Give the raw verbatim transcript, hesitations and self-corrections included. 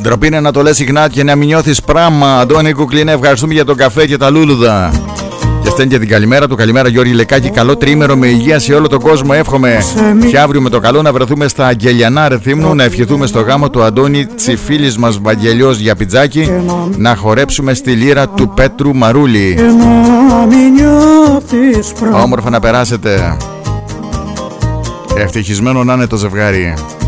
Ντροπή είναι να το λες συχνά και να μην νιώθεις πράγμα. Αντώνη Κουκλινέ, ευχαριστούμε για τον καφέ και τα λούλουδα. Και στέλνει και την καλημέρα του. Καλημέρα Γιώργη Λεκάκη. Καλό τρίμερο με υγεία σε όλο τον κόσμο. Εύχομαι και αύριο με το καλό να βρεθούμε στα Αγγελιανά Ρεθύμνου. Να ευχηθούμε στο γάμο του Αντώνη Τσιφίλης μας Βαγγελιός για πιτζάκι. Να χορέψουμε στη λύρα του Πέτρου Μαρούλη. Όμορφα να περάσετε. Ευτυχισμένο να είναι το ζευγάρι.